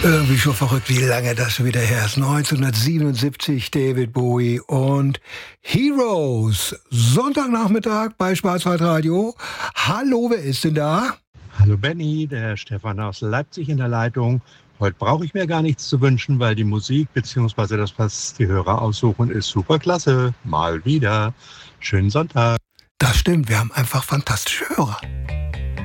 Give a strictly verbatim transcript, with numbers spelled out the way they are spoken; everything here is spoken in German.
Irgendwie schon verrückt, wie lange das schon wieder her ist. neunzehnhundertsiebenundsiebzig, David Bowie und Heroes. Sonntagnachmittag bei Schwarzwaldradio. Hallo, wer ist denn da? Hallo Benny, der Stefan aus Leipzig in der Leitung. Heute brauche ich mir gar nichts zu wünschen, weil die Musik bzw. das, was die Hörer aussuchen, ist super klasse. Mal wieder. Schönen Sonntag. Das stimmt, wir haben einfach fantastische Hörer.